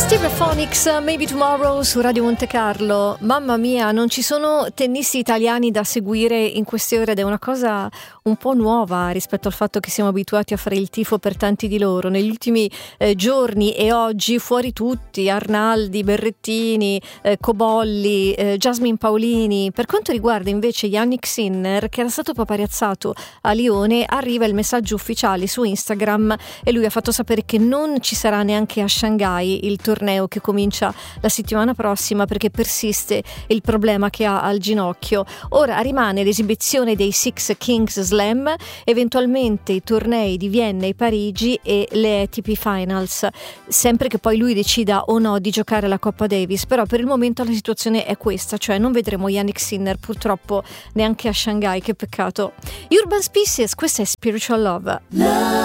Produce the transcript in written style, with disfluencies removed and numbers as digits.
Stereophonics, Maybe Tomorrow su Radio Monte Carlo. Mamma mia, non ci sono tennisti italiani da seguire in queste ore ed è una cosa un po' nuova rispetto al fatto che siamo abituati a fare il tifo per tanti di loro. Negli ultimi giorni e oggi fuori tutti, Arnaldi, Berrettini, Cobolli, Jasmine Paolini. Per quanto riguarda invece Yannick Sinner, che era stato papariazzato a Lione, arriva il messaggio ufficiale su Instagram e lui ha fatto sapere che non ci sarà neanche a Shanghai il torneo che comincia la settimana prossima perché persiste il problema che ha al ginocchio. Ora rimane l'esibizione dei Six Kings Slam, eventualmente i tornei di Vienna e Parigi e le ATP Finals, sempre che poi lui decida o no di giocare la Coppa Davis. Però per il momento la situazione è questa, cioè non vedremo Yannick Sinner purtroppo neanche a Shanghai, che peccato. Urban Species, questa è Spiritual Love.